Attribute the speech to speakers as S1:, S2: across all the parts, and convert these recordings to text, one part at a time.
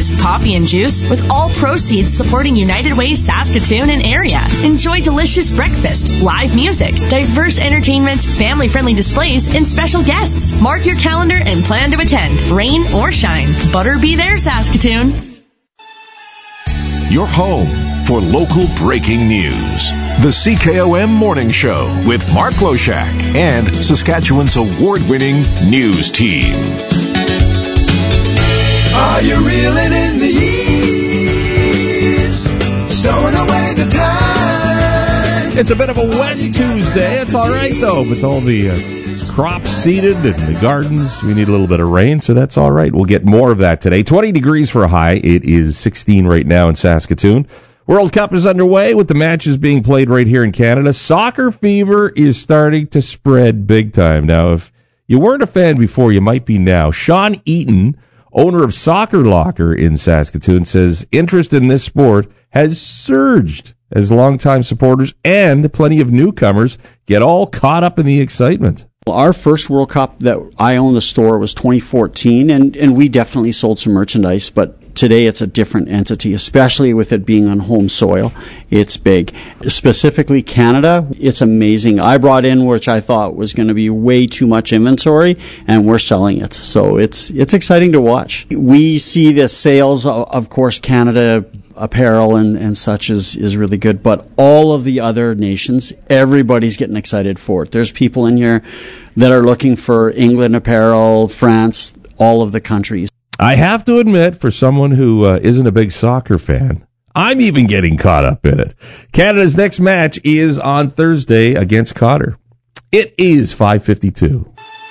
S1: coffee and juice, with all proceeds supporting United Way Saskatoon and area. Enjoy delicious breakfast, live music, diverse entertainment, family-friendly displays, and special guests. Mark your calendar and plan to attend, rain or shine. Butter be there, Saskatoon.
S2: Your home for local breaking news. The CKOM Morning Show with Mark Loshak and Saskatchewan's award-winning news team.
S3: Are you reeling in the years? Stowing away the time.
S4: It's a bit of a wet Tuesday. It's all right, though, with all the crops seeded and the gardens. We need a little bit of rain, so that's all right. We'll get more of that today. 20 degrees for a high. It is 16 right now in Saskatoon. World Cup is underway with the matches being played right here in Canada. Soccer fever is starting to spread big time. Now, if you weren't a fan before, you might be now. Sean Eaton, owner of Soccer Locker in Saskatoon, says interest in this sport has surged as longtime supporters and plenty of newcomers get all caught up in the excitement.
S5: Our first World Cup that I owned the store was 2014, and we definitely sold some merchandise, but today it's a different entity, especially with it being on home soil. It's big. Specifically Canada, it's amazing. I brought in, which I thought was going to be way too much inventory, and we're selling it. So it's exciting to watch. We see the sales, of course, Canada apparel and such is really good, but all of the other nations, everybody's getting excited for it. There's people in here that are looking for England apparel, France, all of the countries.
S4: I have to admit, for someone who isn't a big soccer fan, I'm even getting caught up in it. Canada's next match is on Thursday against Qatar. It is 5:52.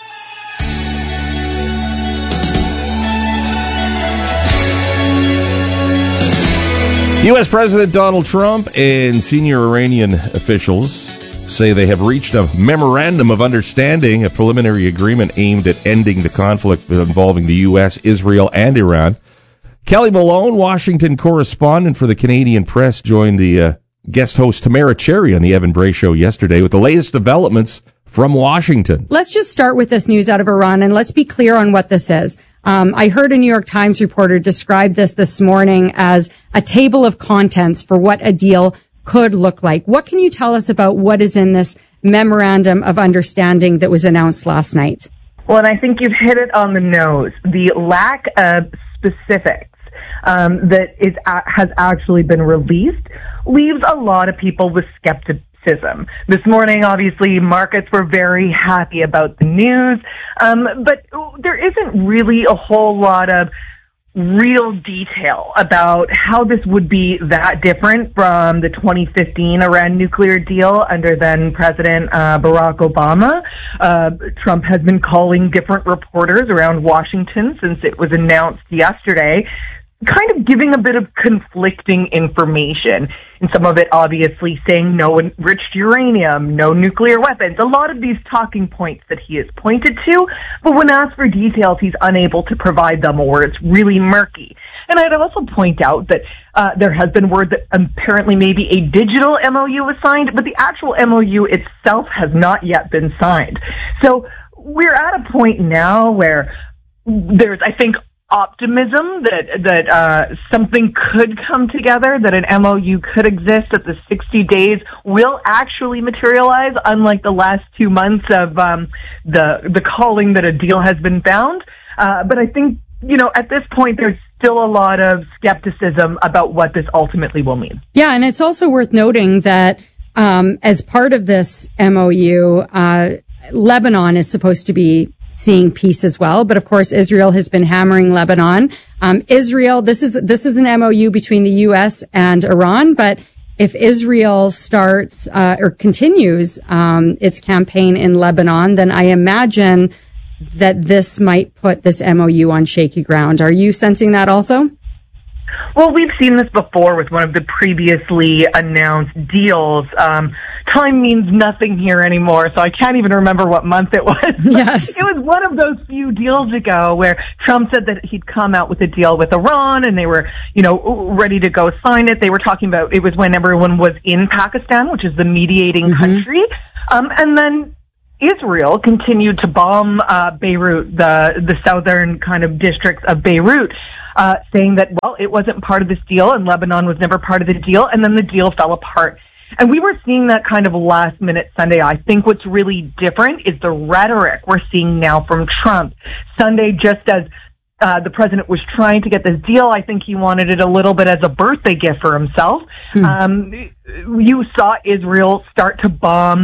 S4: U.S. President Donald Trump and senior Iranian officials say they have reached a memorandum of understanding, a preliminary agreement aimed at ending the conflict involving the U.S., Israel, and Iran. Kelly Malone, Washington correspondent for the Canadian Press, joined the guest host Tamara Cherry on the Evan Bray Show yesterday with the latest developments from Washington.
S6: Let's just start with this news out of Iran, and let's be clear on what this is. I heard a New York Times reporter describe this morning as a table of contents for what a deal could look like. What can you tell us about what is in this memorandum of understanding that was announced last night?
S7: Well, and I think you've hit it on the nose. The lack of specifics that has actually been released leaves a lot of people with skepticism. This morning, obviously, markets were very happy about the news, but there isn't really a whole lot of real detail about how this would be that different from the 2015 Iran nuclear deal under then President Barack Obama. Trump has been calling different reporters around Washington since it was announced yesterday, kind of giving a bit of conflicting information. And some of it obviously saying no enriched uranium, no nuclear weapons, a lot of these talking points that he has pointed to, but when asked for details, he's unable to provide them, or it's really murky. And I'd also point out that there has been word that apparently maybe a digital MOU was signed, but the actual MOU itself has not yet been signed. So we're at a point now where there's, I think, optimism that something could come together, that an MOU could exist, that the 60 days will actually materialize, unlike the last 2 months of the calling that a deal has been found. But I think, at this point, there's still a lot of skepticism about what this ultimately will mean.
S6: Yeah, and it's also worth noting that as part of this MOU, Lebanon is supposed to be seeing peace as well. But of course, Israel has been hammering Lebanon. Israel, this is an MOU between the U.S. and Iran. But if Israel starts or continues its campaign in Lebanon, then I imagine that this might put this MOU on shaky ground. Are you sensing that also?
S7: Well, we've seen this before with one of the previously announced deals. Time means nothing here anymore, so I can't even remember what month it was.
S6: Yes.
S7: It was one of those few deals ago where Trump said that he'd come out with a deal with Iran, and they were, ready to go sign it. They were talking about, it was when everyone was in Pakistan, which is the mediating country. And then Israel continued to bomb Beirut, the southern kind of districts of Beirut. saying that, well, it wasn't part of this deal and Lebanon was never part of the deal, and then the deal fell apart. And we were seeing that kind of last minute Sunday. I think what's really different is the rhetoric we're seeing now from Trump. Sunday, just as the president was trying to get this deal, I think he wanted it a little bit as a birthday gift for himself. You saw Israel start to bomb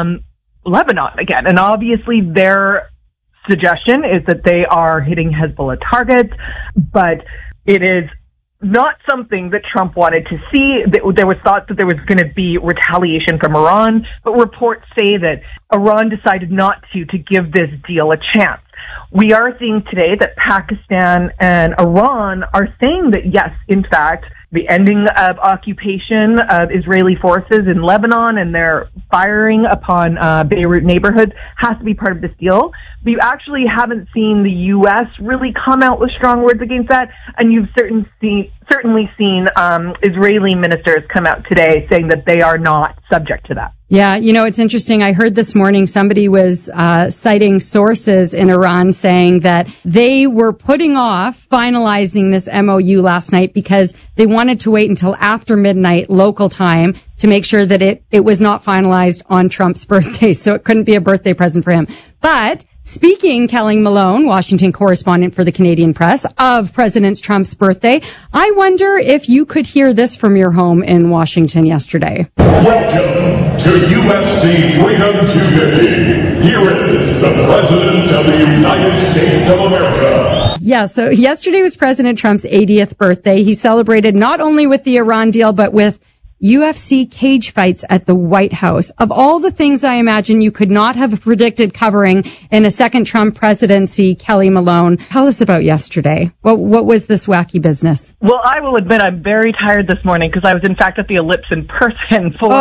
S7: Lebanon again. And obviously their suggestion is that they are hitting Hezbollah targets, but it is not something that Trump wanted to see. There was thought that there was going to be retaliation from Iran, but reports say that Iran decided not to give this deal a chance. We are seeing today that Pakistan and Iran are saying that, yes, in fact, the ending of occupation of Israeli forces in Lebanon and their firing upon Beirut neighborhoods has to be part of this deal. But you actually haven't seen the U.S. really come out with strong words against that, and you've certainly seen Israeli ministers come out today saying that they are not subject to that.
S6: Yeah, it's interesting. I heard this morning somebody was citing sources in Iran saying that they were putting off finalizing this MOU last night because they wanted to wait until after midnight local time to make sure that it was not finalized on Trump's birthday, so it couldn't be a birthday present for him. But speaking, Kelly Malone, Washington correspondent for the Canadian Press, of President Trump's birthday, I wonder if you could hear this from your home in Washington yesterday.
S8: Welcome to UFC Freedom 250. Here is the President of the United States of America.
S6: Yeah, so yesterday was President Trump's 80th birthday. He celebrated not only with the Iran deal, but with UFC cage fights at the White House. Of all the things I imagine you could not have predicted covering in a second Trump presidency, Kelly Malone, tell us about yesterday. What was this wacky business?
S7: Well, I will admit I'm very tired this morning because I was in fact at the Ellipse in person for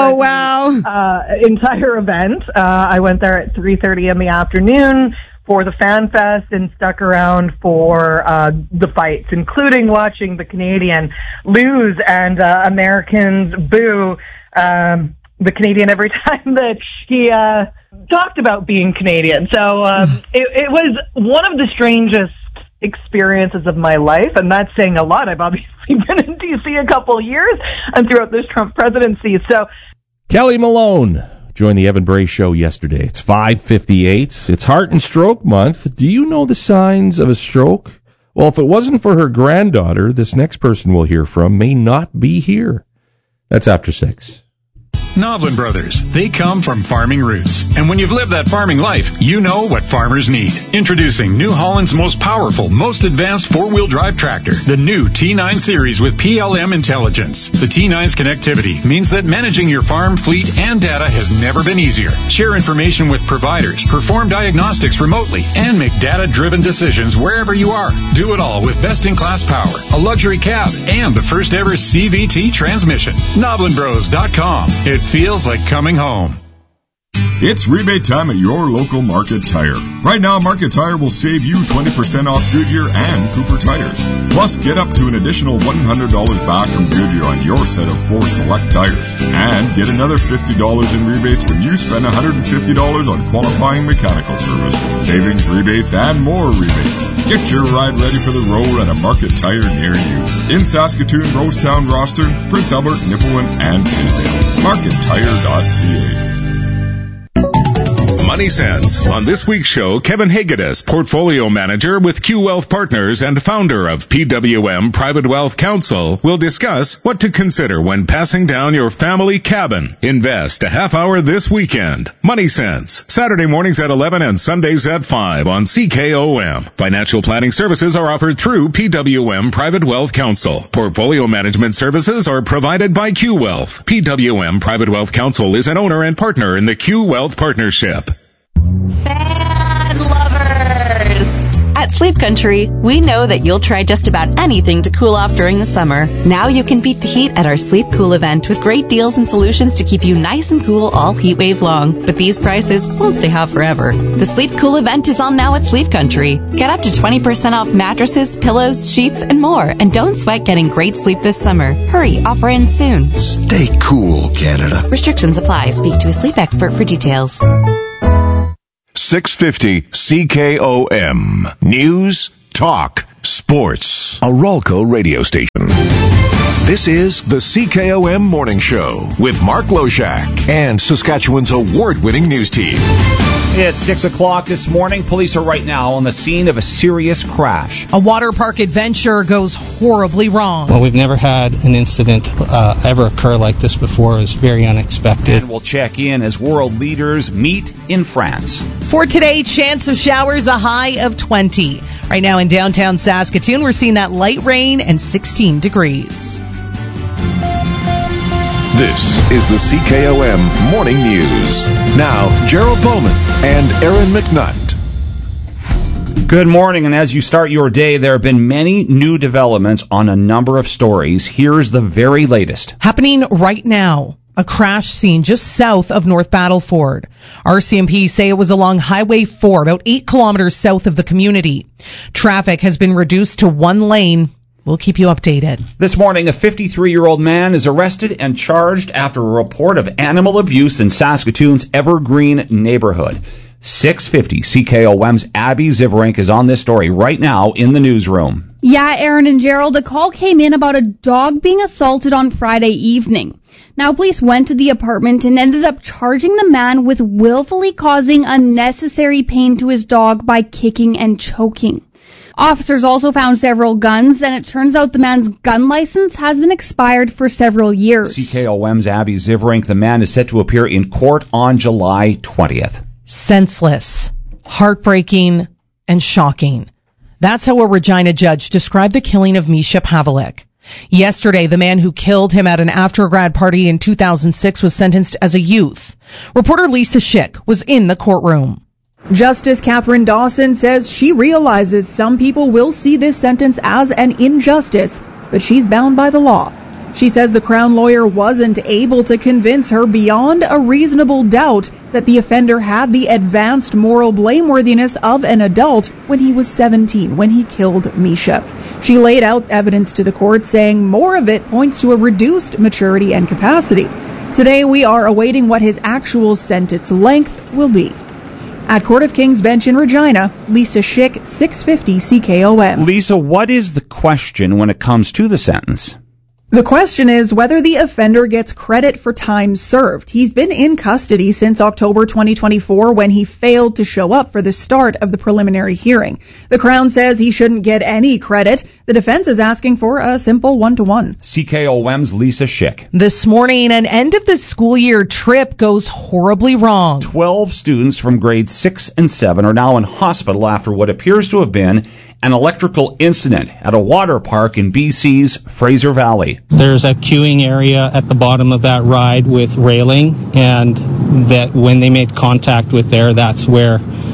S7: the entire event. I went there at 3:30 in the afternoon for the Fan Fest and stuck around for the fights, including watching the Canadian lose and Americans boo the Canadian every time that he talked about being Canadian. So it was one of the strangest experiences of my life, and that's saying a lot. I've obviously been in D.C. a couple of years and throughout this Trump presidency. So
S4: Kelly Malone joined the Evan Bray Show yesterday. It's 5:58. It's Heart and Stroke Month. Do you know the signs of a stroke? Well, if it wasn't for her granddaughter, this next person we'll hear from may not be here. That's after 6.
S9: Novlin Brothers. They come from farming roots. And when you've lived that farming life, you know what farmers need. Introducing New Holland's most powerful, most advanced four-wheel drive tractor, the new T9 series with PLM intelligence. The T9's connectivity means that managing your farm, fleet, and data has never been easier. Share information with providers, perform diagnostics remotely, and make data-driven decisions wherever you are. Do it all with best-in-class power, a luxury cab, and the first-ever CVT transmission. NovlinBros.com. It feels like coming home.
S10: It's rebate time at your local Market Tire. Right now, Market Tire will save you 20% off Goodyear and Cooper tires. Plus, get up to an additional $100 back from Goodyear on your set of 4 select tires. And get another $50 in rebates when you spend $150 on qualifying mechanical service. Savings, rebates, and more rebates. Get your ride ready for the road at a Market Tire near you. In Saskatoon, Rosetown, Roster, Prince Albert, Nipawin, and Tisdale. MarketTire.ca.
S2: Money Sense. On this week's show, Kevin Hagedis, portfolio manager with Q Wealth Partners and founder of PWM Private Wealth Counsel, will discuss what to consider when passing down your family cabin. Invest a half hour this weekend. Money Sense. Saturday mornings at 11 and Sundays at 5 on CKOM. Financial planning services are offered through PWM Private Wealth Counsel. Portfolio management services are provided by Q Wealth. PWM Private Wealth Counsel is an owner and partner in the Q Wealth Partnership.
S11: Fan lovers! At Sleep Country, we know that you'll try just about anything to cool off during the summer. Now you can beat the heat at our Sleep Cool event with great deals and solutions to keep you nice and cool all heat wave long. But these prices won't stay hot forever. The Sleep Cool event is on now at Sleep Country. Get up to 20% off mattresses, pillows, sheets, and more. And don't sweat getting great sleep this summer. Hurry, offer ends soon.
S3: Stay cool, Canada.
S11: Restrictions apply. Speak to a sleep expert for details.
S2: 650 CKOM. News, Talk sports. A Rolco radio station. This is the CKOM Morning Show with Mark Loshak and Saskatchewan's award-winning news team.
S12: It's 6 o'clock this morning. Police are right now on the scene of a serious crash.
S13: A water park adventure goes horribly wrong.
S14: Well, we've never had an incident ever occur like this before. It was very unexpected.
S12: And we'll check in as world leaders meet in France.
S13: For today, chance of showers, a high of 20. Right now in downtown Saskatoon, we're seeing that light rain and 16 degrees.
S2: This is the CKOM Morning News. Now, Gerald Bowman and Aaron McNutt.
S12: Good morning, and as you start your day, there have been many new developments on a number of stories. Here's the very latest.
S13: Happening right now. A crash scene just south of North Battleford. RCMP say it was along Highway 4, about 8 kilometers south of the community. Traffic has been reduced to one lane. We'll keep you updated.
S12: This morning, a 53-year-old man is arrested and charged after a report of animal abuse in Saskatoon's Evergreen neighborhood. 6:50 CKOM's Abby Ziverink is on this story right now in the newsroom.
S15: Yeah, Aaron and Gerald, a call came in about a dog being assaulted on Friday evening. Now, police went to the apartment and ended up charging the man with willfully causing unnecessary pain to his dog by kicking and choking. Officers also found several guns, and it turns out the man's gun license has been expired for several years.
S12: CKOM's Abby Ziverink, the man is set to appear in court on July 20th.
S13: Senseless, heartbreaking, and shocking. That's how a Regina judge described the killing of Misha Pavlik. Yesterday, the man who killed him at an after-grad party in 2006 was sentenced as a youth. Reporter Lisa Schick was in the courtroom.
S16: Justice Catherine Dawson says she realizes some people will see this sentence as an injustice, but she's bound by the law. She says the Crown lawyer wasn't able to convince her beyond a reasonable doubt that the offender had the advanced moral blameworthiness of an adult when he was 17, when he killed Misha. She laid out evidence to the court, saying more of it points to a reduced maturity and capacity. Today we are awaiting what his actual sentence length will be. At Court of King's Bench in Regina, Lisa Schick, 650 CKOM.
S12: Lisa, what is the question when it comes to the sentence?
S16: The question is whether the offender gets credit for time served. He's been in custody since October 2024 when he failed to show up for the start of the preliminary hearing. The Crown says he shouldn't get any credit. The defense is asking for a simple 1-to-1.
S12: CKOM's Lisa Schick.
S13: This morning, an end of the school year trip goes horribly wrong.
S12: 12 students from grades 6 and 7 are now in hospital after what appears to have been an electrical incident at a water park in BC's Fraser Valley.
S14: There's a queuing area at the bottom of that ride with railing, and that when they made contact with there, that's where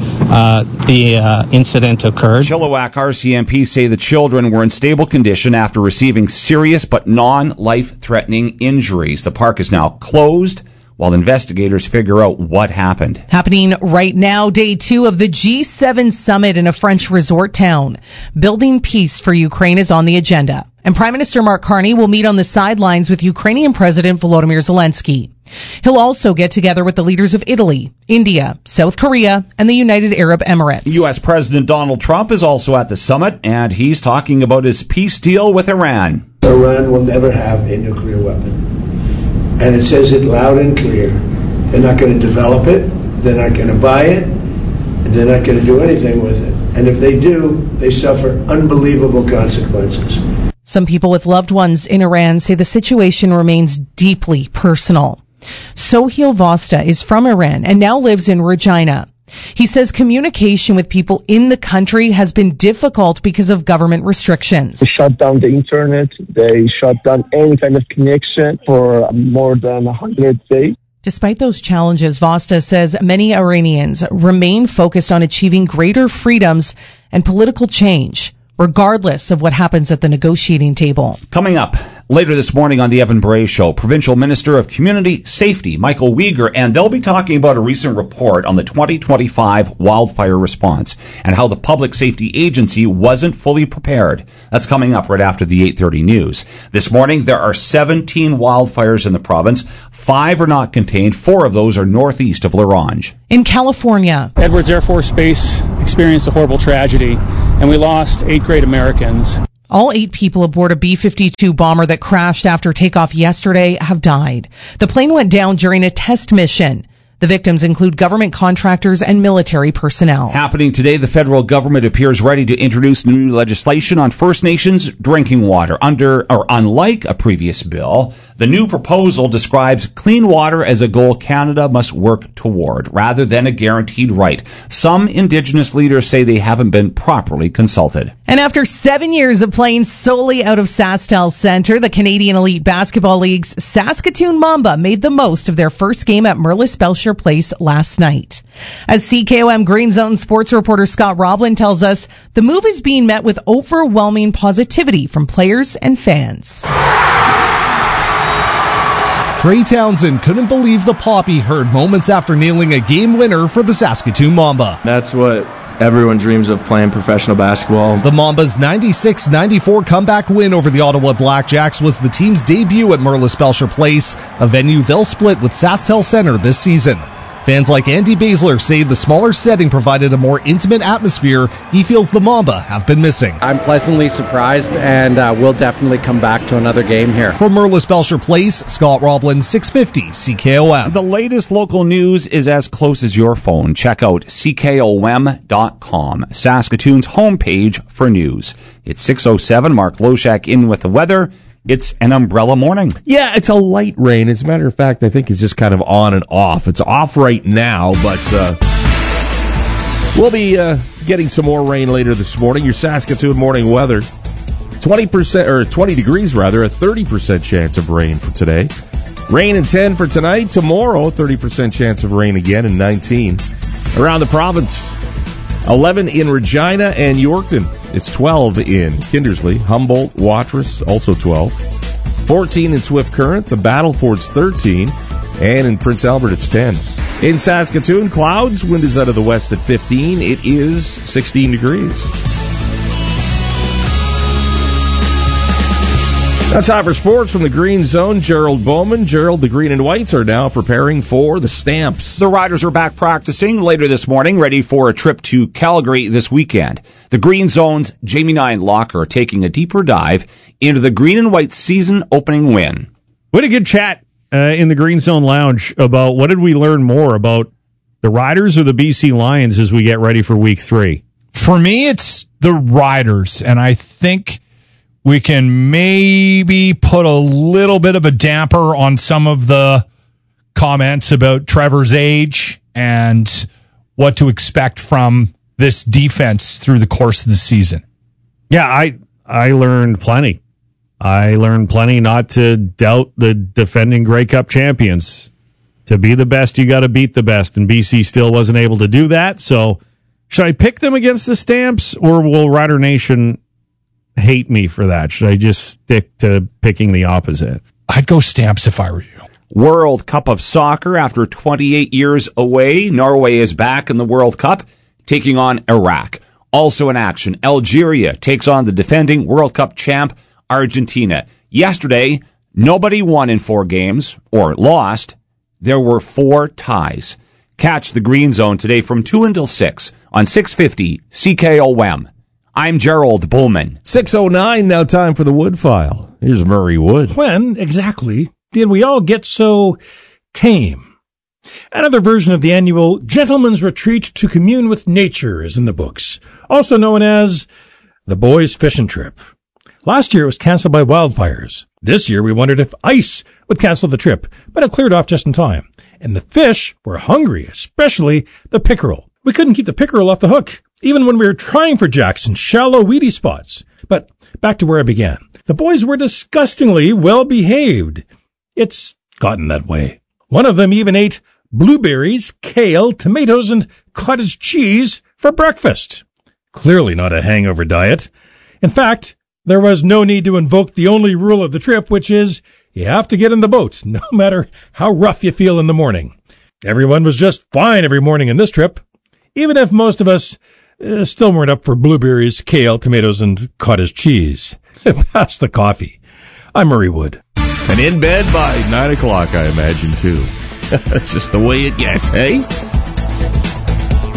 S14: the incident occurred.
S12: Chilliwack RCMP say the children were in stable condition after receiving serious but non-life-threatening injuries. The park is now closed while investigators figure out what happened.
S13: Happening right now, day 2 of the G7 summit in a French resort town. Building peace for Ukraine is on the agenda. And Prime Minister Mark Carney will meet on the sidelines with Ukrainian President Volodymyr Zelensky. He'll also get together with the leaders of Italy, India, South Korea, and the United Arab Emirates.
S12: U.S. President Donald Trump is also at the summit, and he's talking about his peace deal with Iran.
S17: Iran will never have a nuclear weapon. And it says it loud and clear. They're not going to develop it. They're not going to buy it. They're not going to do anything with it. And if they do, they suffer unbelievable consequences.
S13: Some people with loved ones in Iran say the situation remains deeply personal. Sohail Vosta is from Iran and now lives in Regina. He says communication with people in the country has been difficult because of government restrictions.
S18: They shut down the internet. They shut down any kind of connection for more than 100 days.
S13: Despite those challenges, Vosta says many Iranians remain focused on achieving greater freedoms and political change, regardless of what happens at the negotiating table.
S12: Coming up later this morning on the Evan Bray Show, Provincial Minister of Community Safety, Michael Uyghur, and they'll be talking about a recent report on the 2025 wildfire response and how the Public Safety Agency wasn't fully prepared. That's coming up right after the 8:30 news. This morning, there are 17 wildfires in the province. 5 are not contained. 4 of those are northeast of La Ronge.
S13: In California,
S19: Edwards Air Force Base experienced a horrible tragedy and we lost 8 great Americans.
S13: All 8 people aboard a B-52 bomber that crashed after takeoff yesterday have died. The plane went down during a test mission. The victims include government contractors and military personnel.
S12: Happening today, the federal government appears ready to introduce new legislation on First Nations drinking water. Unlike a previous bill, the new proposal describes clean water as a goal Canada must work toward, rather than a guaranteed right. Some Indigenous leaders say they haven't been properly consulted.
S13: And after 7 years of playing solely out of SaskTel Centre, the Canadian Elite Basketball League's Saskatoon Mamba made the most of their first game at Merlis Belcher Place last night. As CKOM Green Zone sports reporter Scott Roblin tells us, the move is being met with overwhelming positivity from players and fans.
S20: Trey Townsend couldn't believe the pop he heard moments after nailing a game winner for the Saskatoon Mamba.
S21: That's what everyone dreams of, playing professional basketball.
S20: The Mamba's 96-94 comeback win over the Ottawa Blackjacks was the team's debut at Merlis Belcher Place, a venue they'll split with SaskTel Centre this season. Fans like Andy Baszler say the smaller setting provided a more intimate atmosphere he feels the Mamba have been missing.
S22: I'm pleasantly surprised, and we'll definitely come back to another game here.
S20: From Merlis Belcher Place, Scott Roblin, 650 CKOM.
S12: The latest local news is as close as your phone. Check out CKOM.com, Saskatoon's homepage for news. It's 6:07. Mark Loshak in with the weather. It's an umbrella morning.
S4: Yeah, it's a light rain. As a matter of fact, I think it's just kind of on and off. It's off right now, but we'll be getting some more rain later this morning. Your Saskatoon morning weather, 20 degrees rather, a 30% chance of rain for today. Rain and 10 for tonight. Tomorrow, 30% chance of rain again and 19. Around the province, 11 in Regina and Yorkton. It's 12 in Kindersley, Humboldt, Watrous, also 12. 14 in Swift Current, the Battleford's 13, and in Prince Albert it's 10. In Saskatoon, clouds, wind is out of the west at 15. It is 16 degrees. That's time for sports from the Green Zone. Gerald Bowman. Gerald, the Green and Whites are now preparing for the Stamps.
S12: The Riders are back practicing later this morning, ready for a trip to Calgary this weekend. The Green Zone's Jamie Nine Locker taking a deeper dive into the Green and White season opening win.
S23: We had a good chat in the Green Zone Lounge about what did we learn more about the Riders or the BC Lions as we get ready for Week 3.
S24: For me, it's the Riders, and I think we can maybe put a little bit of a damper on some of the comments about Trevor's age and what to expect from this defense through the course of the season.
S23: Yeah, I learned plenty. I learned plenty not to doubt the defending Grey Cup champions. To be the best, you got to beat the best, and BC still wasn't able to do that. So should I pick them against the Stamps, or will Rider Nation hate me for that? Should I just stick to picking the opposite?
S24: I'd go Stamps if I were you.
S12: World Cup of Soccer. After 28 years away, Norway is back in the World Cup, taking on Iraq. Also in action, Algeria takes on the defending World Cup champ, Argentina. Yesterday, nobody won in 4 games, or lost. There were 4 ties. Catch the Green Zone today from 2 until 6 on 650 CKOM. I'm Gerald Bowman.
S4: 6:09, now time for the Wood File. Here's Murray Wood.
S25: When, exactly, did we all get so tame? Another version of the annual Gentleman's Retreat to Commune with Nature is in the books, also known as the Boys Fishing Trip. Last year it was canceled by wildfires. This year we wondered if ice would cancel the trip, but it cleared off just in time. And the fish were hungry, especially the pickerel. We couldn't keep the pickerel off the hook, even when we were trying for jacks in shallow, weedy spots. But back to where I began. The boys were disgustingly well behaved. It's gotten that way. One of them even ate blueberries, kale, tomatoes, and cottage cheese for breakfast. Clearly not a hangover diet. In fact, there was no need to invoke the only rule of the trip, which is you have to get in the boat, no matter how rough you feel in the morning. Everyone was just fine every morning in this trip, even if most of us still weren't up for blueberries, kale, tomatoes, and cottage cheese. Pass the coffee. I'm Murray Wood.
S4: And in bed by 9 o'clock, I imagine, too. That's just the way it gets, hey?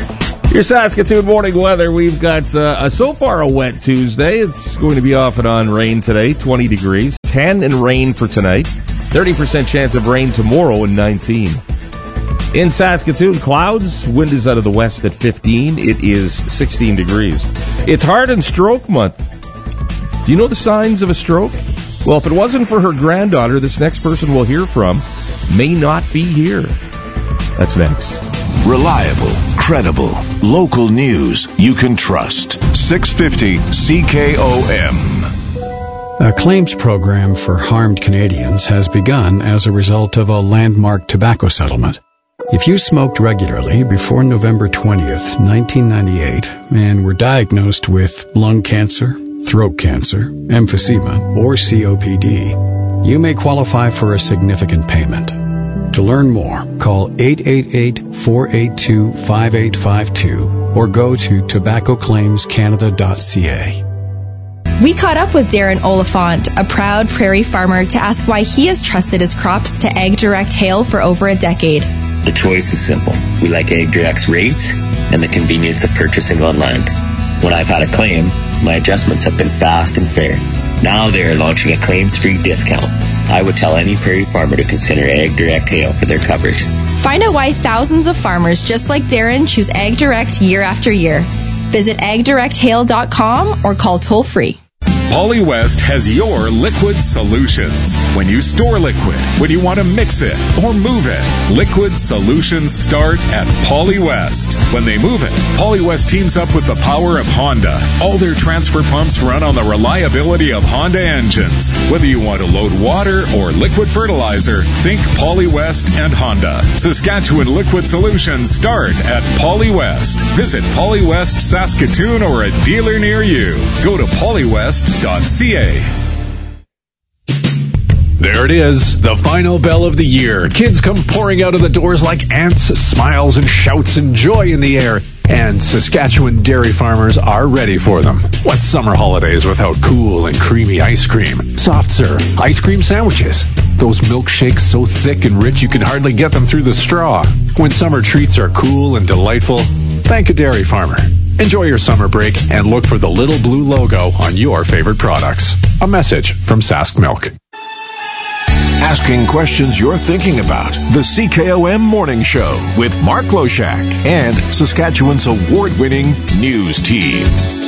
S4: Your Saskatoon morning weather. We've got so far a wet Tuesday. It's going to be off and on rain today, 20 degrees. 10 and rain for tonight. 30% chance of rain tomorrow and 19. In Saskatoon, clouds. Wind is out of the west at 15. It is 16 degrees. It's Heart and Stroke Month. Do you know the signs of a stroke? Well, if it wasn't for her granddaughter, this next person we'll hear from may not be here. That's next.
S2: Reliable, credible, local news you can trust. 650 CKOM.
S1: A claims program for harmed Canadians has begun as a result of a landmark tobacco settlement. If you smoked regularly before November 20th, 1998, and were diagnosed with lung cancer, throat cancer, emphysema, or COPD, you may qualify for a significant payment. To learn more, call 888-482-5852 or go to tobaccoclaimscanada.ca.
S5: We caught up with Darren Oliphant, a proud prairie farmer, to ask why he has trusted his crops to AgDirect Hail for over a decade.
S6: The choice is simple. We like AgDirect's rates and the convenience of purchasing online. When I've had a claim, my adjustments have been fast and fair. Now they are launching a claims-free discount. I would tell any prairie farmer to consider AgDirect Hail for their coverage.
S5: Find out why thousands of farmers just like Darren choose AgDirect year after year. Visit agdirecthail.com or call toll-free.
S7: Polywest has your liquid solutions. When you store liquid, when you want to mix it or move it, liquid solutions start at Polywest. When they move it, Polywest teams up with the power of Honda. All their transfer pumps run on the reliability of Honda engines. Whether you want to load water or liquid fertilizer, think Polywest and Honda. Saskatchewan liquid solutions start at Polywest. Visit Polywest Saskatoon or a dealer near you. Go to polywest.ca.
S8: There it is, the final bell of the year. Kids come pouring out of the doors like ants, smiles and shouts and joy in the air. And Saskatchewan dairy farmers are ready for them. What's summer holidays without cool and creamy ice cream, soft serve, ice cream sandwiches? Those milkshakes so thick and rich you can hardly get them through the straw. When summer treats are cool and delightful, thank a dairy farmer. Enjoy your summer break and look for the little blue logo on your favorite products. A message from Sask Milk.
S2: Asking questions you're thinking about. The CKOM Morning Show with Mark Loshak and Saskatchewan's award-winning news team.